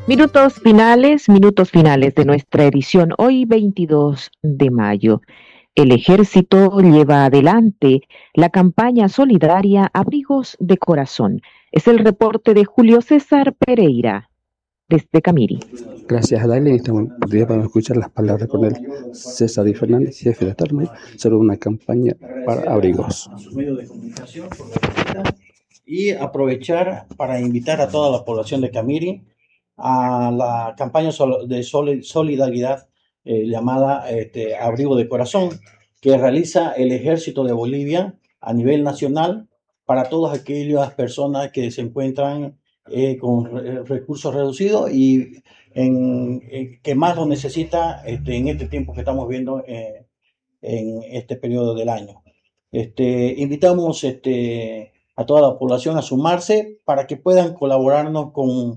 Minutos finales de nuestra edición hoy 22 de mayo. El ejército lleva adelante la campaña solidaria Abrigos de Corazón. Es el reporte de Julio César Pereira desde Camiri. Gracias a Daile, esta oportunidad para escuchar las palabras con el César Di Fernández, jefe de Tarme, sobre una campaña para abrigos. Medios de comunicación por la visita y aprovechar para invitar a toda la población de Camiri a la campaña de solidaridad llamada Abrigo de Corazón, que realiza el Ejército de Bolivia a nivel nacional para todas aquellas personas que se encuentran con recursos reducidos y que más lo necesita en este tiempo que estamos viendo en este periodo del año. Invitamos a toda la población a sumarse para que puedan colaborarnos con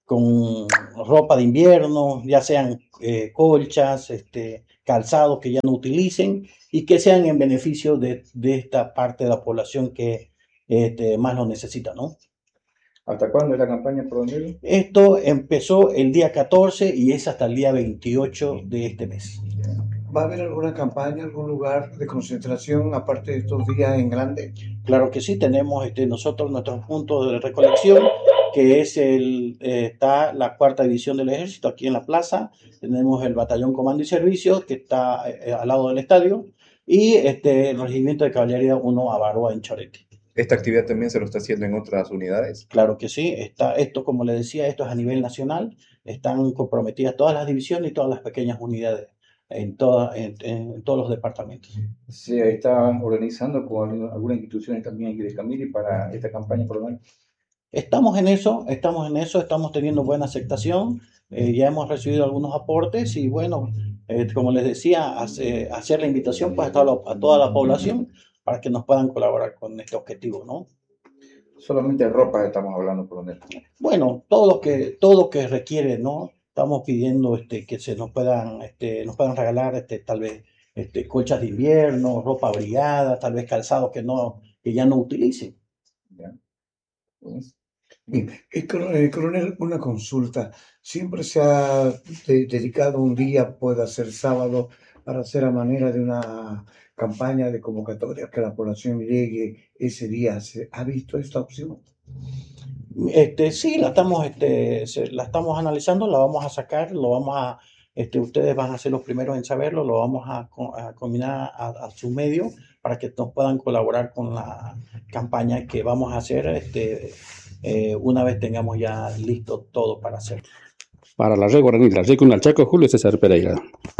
ropa de invierno, ya sean colchas, calzados que ya no utilicen y que sean en beneficio de esta parte de la población que más lo necesita, ¿no? ¿Hasta cuándo es la campaña, Coronel? Esto empezó el día 14 y es hasta el día 28 de este mes. ¿Va a haber alguna campaña, algún lugar de concentración aparte de estos días en grande? Claro que sí, tenemos nosotros nuestro punto de recolección, que es está la cuarta división del ejército aquí en la plaza. Tenemos el batallón comando y servicios que está al lado del estadio y el regimiento de caballería 1 Abaroa en Chorete. ¿Esta actividad también se lo está haciendo en otras unidades? Claro que sí, esto como le decía, esto es a nivel nacional, están comprometidas todas las divisiones y todas las pequeñas unidades en todos los departamentos. ¿Se está organizando con alguna institución también aquí de Camiri para esta campaña por lo menos? Estamos en eso, estamos teniendo buena aceptación, ya hemos recibido algunos aportes y bueno, como les decía, hacer la invitación pues, a toda la población para que nos puedan colaborar con este objetivo, ¿no? Solamente de ropa estamos hablando, coronel. Bueno, todo lo que requiere, ¿no? Estamos pidiendo que nos puedan regalar tal vez colchas de invierno, ropa abrigada, tal vez calzados que ya no utilicen. Ya. Coronel, una consulta. Siempre se ha dedicado un día, puede ser sábado, para hacer a manera de una campaña de convocatoria que la población llegue ese día. ¿Se ha visto esta opción? Sí, la estamos analizando, la vamos a sacar, ustedes van a ser los primeros en saberlo, lo vamos a combinar a su medio para que nos puedan colaborar con la campaña que vamos a hacer una vez tengamos ya listo todo para hacerlo. Para la Red Guaraní, la Red Cunalchaco, Julio César Pereira.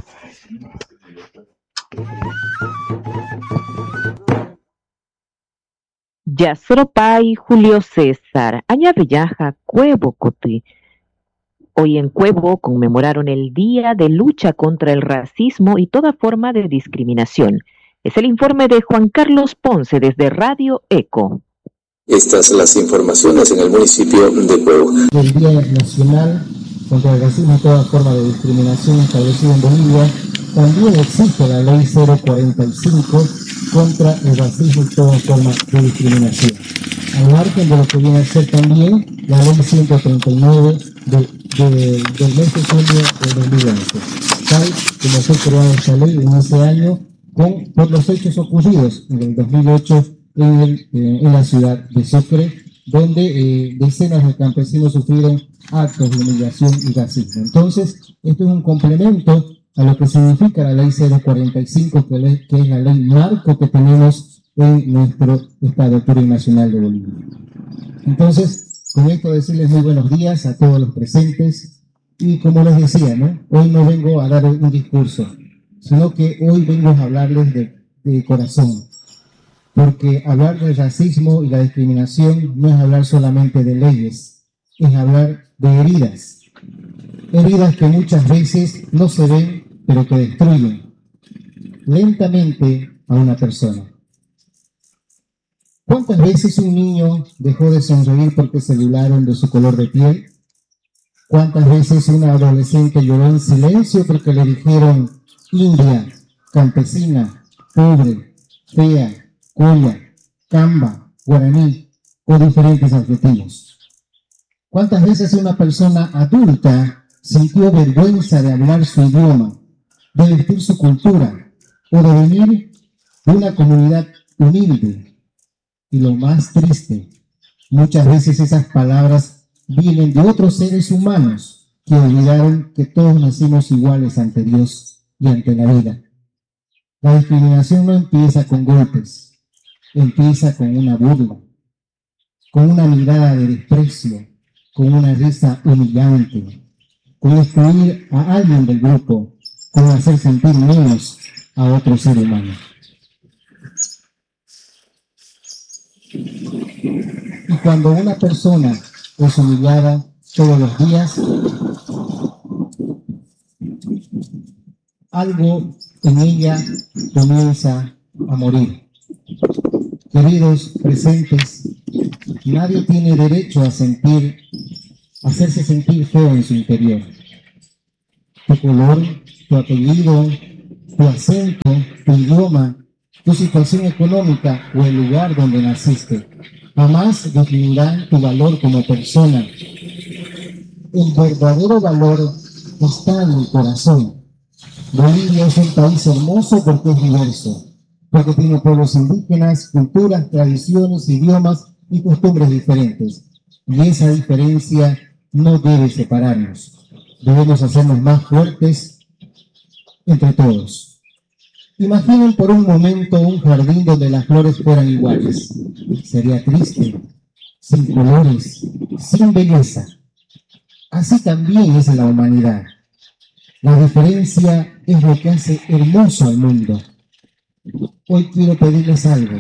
Yasropay Julio César, Añavellaja, Cuevo Coti. Hoy en Cuevo conmemoraron el Día de Lucha contra el Racismo y toda forma de discriminación. Es el informe de Juan Carlos Ponce desde Radio Eco. Estas las informaciones en el municipio de Cuevo. El Día Nacional contra el Racismo y toda forma de discriminación establecido en Bolivia, también existe la Ley 045 contra el racismo y toda forma de discriminación. Al margen de lo que viene a ser también la Ley 139 del mes de junio de 2011, tal como fue creada esta ley en ese año por los hechos ocurridos en el 2008 en la ciudad de Sucre, donde decenas de campesinos sufrieron actos de humillación y racismo. Entonces, esto es un complemento a lo que significa la ley 045, que es la ley marco que tenemos en nuestro Estado Plurinacional de Bolivia. Entonces, con esto decirles muy buenos días a todos los presentes y como les decía, ¿no? Hoy no vengo a dar un discurso, sino que hoy vengo a hablarles de corazón. Porque hablar del racismo y la discriminación no es hablar solamente de leyes, es hablar de heridas. Heridas que muchas veces no se ven, pero que destruyen lentamente a una persona. ¿Cuántas veces un niño dejó de sonreír porque se burlaron de su color de piel? ¿Cuántas veces una adolescente lloró en silencio porque le dijeron india, campesina, pobre, fea, colla, camba, guaraní o diferentes adjetivos? ¿Cuántas veces una persona adulta sintió vergüenza de hablar su idioma, de vestir su cultura o de venir de una comunidad humilde? Y lo más triste, muchas veces esas palabras vienen de otros seres humanos que olvidaron que todos nacimos iguales ante Dios y ante la vida. La discriminación no empieza con golpes, empieza con una burla, con una mirada de desprecio, con una risa humillante, con excluir a alguien del grupo, con hacer sentir menos a otro ser humano. Y cuando una persona es humillada todos los días, algo en ella comienza a morir. Queridos presentes, nadie tiene derecho a hacerse sentir feo en su interior. Tu color, tu apellido, tu acento, tu idioma, tu situación económica o el lugar donde naciste jamás definirán tu valor como persona. El verdadero valor está en el corazón. Bolivia es un país hermoso porque es diverso, porque tiene pueblos indígenas, culturas, tradiciones, idiomas y costumbres diferentes. Y esa diferencia no debe separarnos. Debemos hacernos más fuertes entre todos. Imaginen por un momento un jardín donde las flores fueran iguales. Sería triste, sin colores, sin belleza. Así también es la humanidad. La diferencia es lo que hace hermoso al mundo. Hoy quiero pedirles algo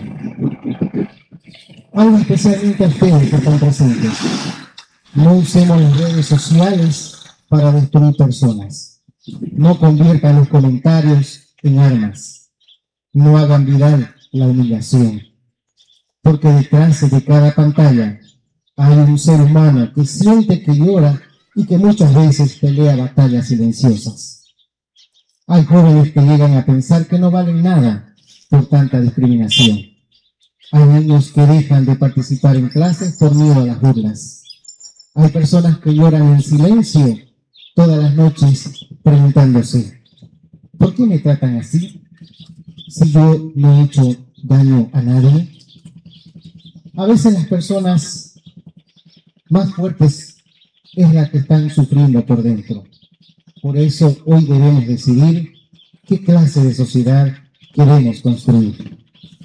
especialmente a ustedes que están presentes. No usemos las redes sociales para destruir personas. No conviertan los comentarios en armas. No hagan viral la humillación. Porque detrás de cada pantalla hay un ser humano que siente, que llora y que muchas veces pelea batallas silenciosas. Hay jóvenes que llegan a pensar que no valen nada por tanta discriminación. Hay niños que dejan de participar en clases por miedo a las burlas. Hay personas que lloran en silencio todas las noches preguntándose, ¿por qué me tratan así? Si yo no he hecho daño a nadie. A veces las personas más fuertes es las que están sufriendo por dentro. Por eso hoy debemos decidir qué clase de sociedad queremos construir.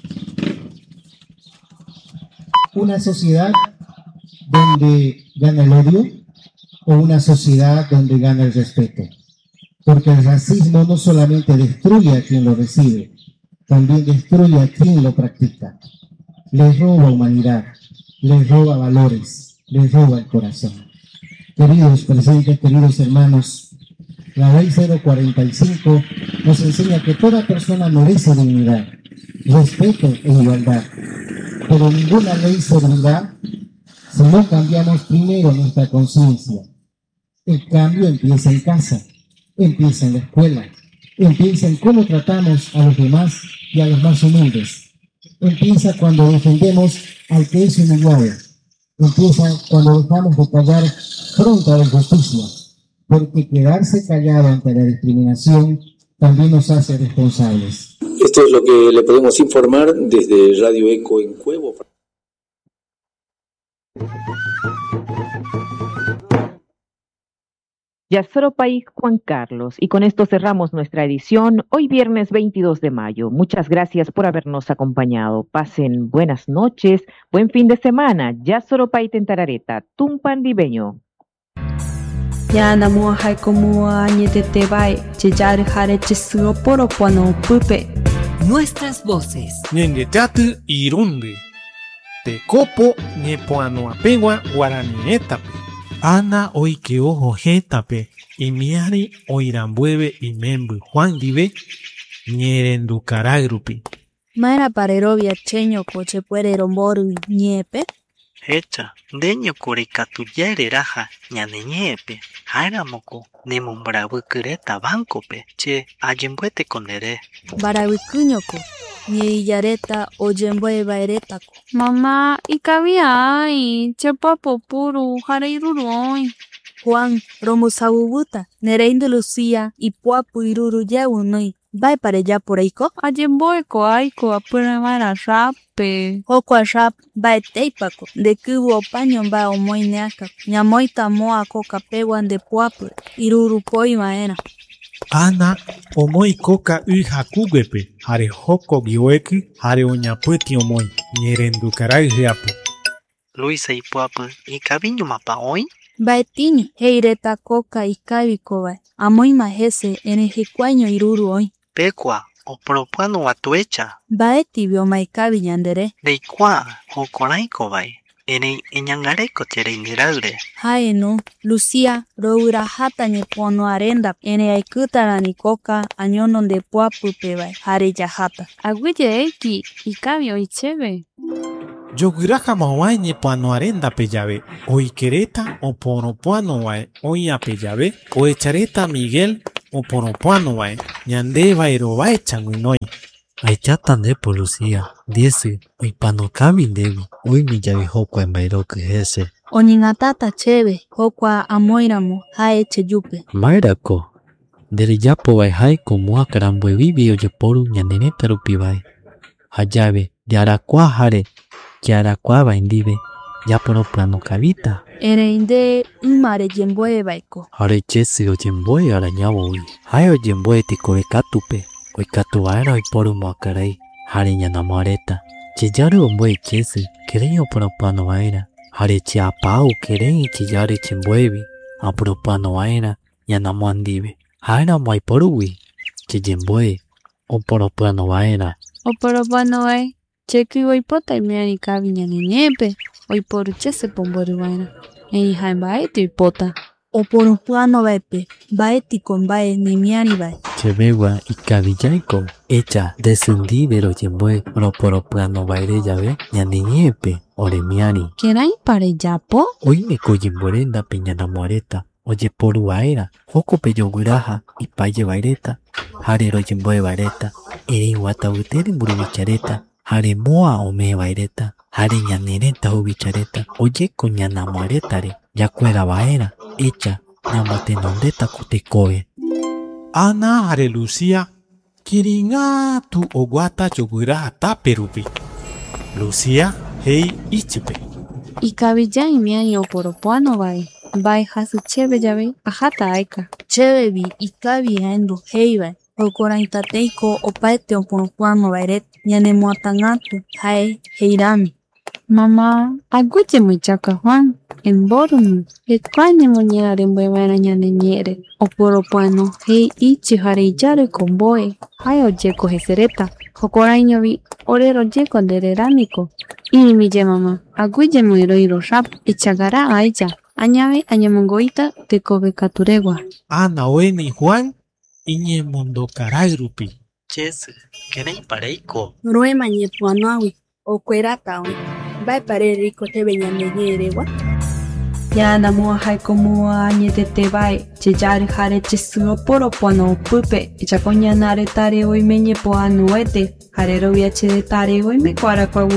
Una sociedad donde gana el odio o una sociedad donde gana el respeto. Porque el racismo no solamente destruye a quien lo recibe, también destruye a quien lo practica. Les roba humanidad, les roba valores, les roba el corazón. Queridos presentes, queridos hermanos, la ley 045 nos enseña que toda persona merece dignidad, respeto e igualdad. Pero ninguna ley servirá si no cambiamos primero nuestra conciencia. El cambio empieza en casa, empieza en la escuela, empieza en cómo tratamos a los demás y a los más humildes. Empieza cuando defendemos al que es humillado. Empieza cuando dejamos de callar frente a la injusticia, porque quedarse callado ante la discriminación también nos hace responsables. Esto es lo que le podemos informar desde Radio Eco en Cuevo. Yasoropay Juan Carlos, y con esto cerramos nuestra edición hoy viernes 22 de mayo. Muchas gracias por habernos acompañado. Pasen buenas noches, buen fin de semana. Yasoropay Tentarareta, Tumpan Dibeño. Ya namua haikomua ñetetebay, cheyar harechesuo poropuano pupe. Nuestras voces. Ñendeteatu irunde. Tecopo ñepoanoapegua guaranietape. Ana oikeojo jetape. Imiari oirambueve imembu Juan Dive. Ñerenducaragrupi. Maera parerovia cheño coche puere romboru ñepe. Hecha, deño coricatuyere raja ñaneñepe. Jairamoko nemombrabucureta bancope. Che, ayembuete condere. Barabucuñoco. ñeillareta ojembo'evaerétako. Mamá, ikavi'ãi chepoapo puru jare iruru oĩ. Juan, rombosavývuta nereíndy Lucía ipuapu iruru jagunýi. Mba'épa rejaporeiko? Ajembo'eko aiko apyrava'erã rápe. Jokua rápe mba'etéipako ndekyvy opaño mba'e omoineáka. Ñamoĩtamóa kokapegua ndepuapy irurupóiva'erã. Ana omoi kóka y hakúguepe jare jókogui oeky jare oñapýti omoi ñerendukarai hyapy. Luisa ipuapy ikaviñomapa oĩ? Mba'etíño, heireta kóka ikáviko vae. Amóima hese erei hikuáiño iruru oĩ. Pékua oporopoanoguatuecha. Mba'étivi omaikavi ñandere. Reikuaa jokoraiko vae, erei eñangareko chereinderaýre. Haenu, Lucía ro'yraháta ñepoanuaréndape, erei aikýtarani kóka añono ndepuapype vae jare jaháta. Aguyjeýki ikavi oĩ chéve. Jogyraháma ovae ñepoanuaréndape jave, oikeréta oporopoanovae oĩape jave, oecharéta Miguel oporopoanovae ñandevaírovaecha guinoi. Aicháta ndépo Lucía, ndiesy oipanukávi ndévi, oime jave hokua mba'eiroky hese. Oñeŋatáta chéve hokua amóiramo ha'eche júpe. Ma'érako nderejápovae jaiko moakarambuevivi ojeporu ñanerëta rupi vae. Jajave jarakua jare jearakuáva ndive japoropoanokavíta. Erei nde ýma rejembo'evaiko. Jare Jessy ojembo'e arañavoi. Jae ojembo'e tekove katupe oikatuva'erã oiporu moakarai jare ñanamoaréta. Chejáre ombo'e Jessy kérei oporopoanova'erã jare cheapau kérei chejáre chembo'évi aporopoanova'erã ñanamoa ndive. Ha'éramo aiporúgui chejembo'e oporopoanova'erã. Oporopoanovae cheky oipota imiari ikavi ñaneñépe oiporu Jessy pomboryva'erã. Erei jae mba'éti oipota. Oporopoanovaépe mba'étiko mba'e nemiarivae. Chevegua ikavijáiko echa ndesy ndive rojembo'e roporopoanovaere jave ñaneñépe oremiari. Kérãipa rejapo? Oimeko ojemborendape ñanamoaréta ojeporuva'erã jókope joguýraha ipaijevaireta jare rojembo'evaireta erei guatavytere mburuvichareta jare móa omeevaireta jare ñanerëta huvichareta ojeko ñanamoarétare jakuerava'erã echa ñamotenondétako tekove. Ana jare Lucía kirirĩatu oguata joguýraha tápe rupi. Lucía he'i íchipe. Ikavija imiari oporopoanovae. Mba'e hasy chéve jave aháta aika. Chévevi ikavi aendu heivae. Okorãitatéiko opaete oporopoanovaereta ñanemoatãngatu hae heirami. Mamá, aguyjemoichaka Juan, embórumi. Hekuái ñemoñe'arembo'eva'erã ñaneñére. Oporopoano hei ichi jare ijáreko mbo'e. Jae ojeko heseréta. Jokoraiñovi orerojeko ndererámiko. Irimije mamá, aguyjemoiroiro rápe. Echagara aeja. Añave añemongoíta tekove katuregua. Ana oeni Juan iñemondokarai rupi. Jessy, kérãipa reiko? Roema ñepoanuágui okueráta oĩ. Mba'épa rereiko teve ñaneñe'ẽregua. Ñanamóa jaiko móa añetetevae jejáre jare Jessy oporopoano opýpe echako ñanaretãre oime ñepoanuete jare roviacheretãre oimeko arakua